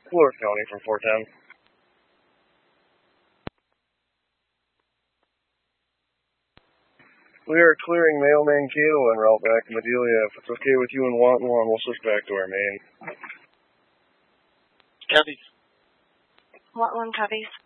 Florida County from 410. We are clearing Mail Mankato en route back to Madelia. If it's okay with you and Wanton One, we'll switch back to our main. Copies. Wanton One copies.